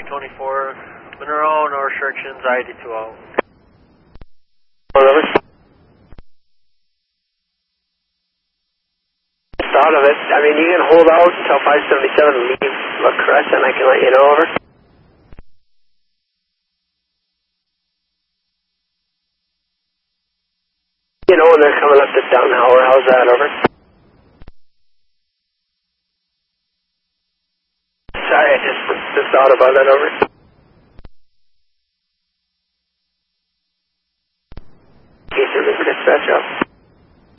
24, Monroe, no restrictions, ID2 out. Over. Thought of it. I mean, you can hold out until 577 and leave La Crescent. I can let you know. Over. You know when they're coming up to Dunhauer. How's that? Over. Sorry, I just thought about it. Over.